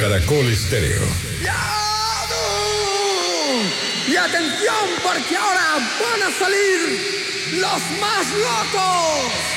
Caracol Estéreo. Y atención, porque ahora van a salir los más locos.